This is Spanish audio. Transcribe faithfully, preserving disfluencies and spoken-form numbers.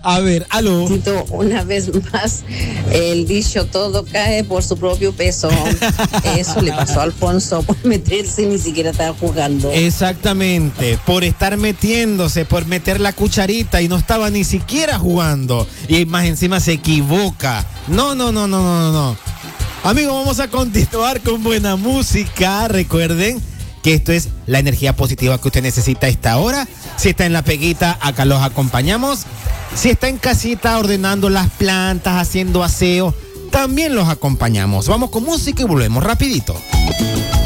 A ver, aló. Una vez más, el dicho todo cae por su propio peso. Eso le pasó a Alfonso por meterse y ni siquiera estaba jugando. Exactamente, por estar metiéndose, por meter la cucharita y no estaba ni siquiera jugando. Y más encima se equivoca. No, no, no, no, no, no. Amigos, vamos a continuar con buena música. Recuerden que esto es la energía positiva que usted necesita a esta hora. Si está en la peguita, acá los acompañamos. Si está en casita ordenando las plantas, haciendo aseo, también los acompañamos. Vamos con música y volvemos rapidito.